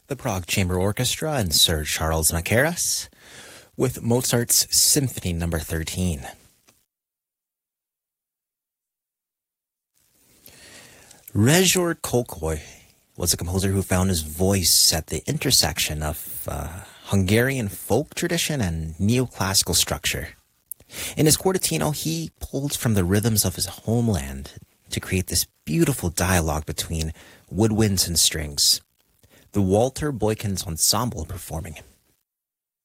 the Prague Chamber Orchestra and Sir Charles Macaras with Mozart's Symphony No. 13. Rezsor Kölkei was a composer who found his voice at the intersection of Hungarian folk tradition and neoclassical structure. In his quartetino, he pulled from the rhythms of his homeland to create this beautiful dialogue between woodwinds and strings. The Walter Boykins Ensemble performing